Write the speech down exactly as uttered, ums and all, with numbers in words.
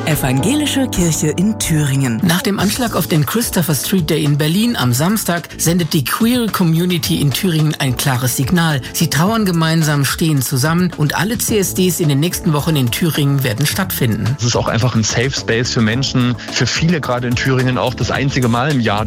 Evangelische Kirche in Thüringen. Nach dem Anschlag auf den Christopher Street Day in Berlin am Samstag sendet die Queer Community in Thüringen ein klares Signal. Sie trauern gemeinsam, stehen zusammen und alle C S Ds in den nächsten Wochen in Thüringen werden stattfinden. Es ist auch einfach ein Safe Space für Menschen, für viele gerade in Thüringen auch das einzige Mal im Jahr.